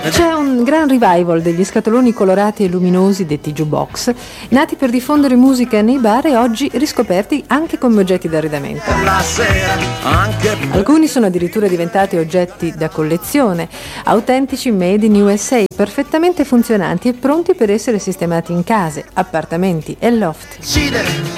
C'è un gran revival degli scatoloni colorati e luminosi detti jukebox, nati per diffondere musica nei bar e oggi riscoperti anche come oggetti d'arredamento. Alcuni sono addirittura diventati oggetti da collezione, autentici made in USA, perfettamente funzionanti e pronti per essere sistemati in case, appartamenti e loft.